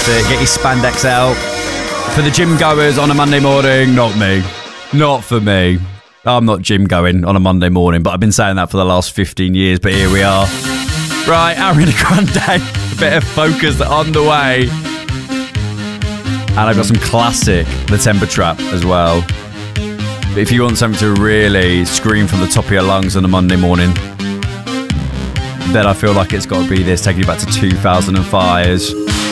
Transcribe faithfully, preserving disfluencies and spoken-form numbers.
outfit, get your spandex out. For the gym goers on a Monday morning, not me. Not for me. I'm not gym going on a Monday morning, but I've been saying that for the last fifteen years, but here we are. Right, Ariana Grande, a bit of Focus on the way. And I've got some classic The Temper Trap as well. But if you want something to really scream from the top of your lungs on a Monday morning, then I feel like it's got to be this, taking you back to two thousand five.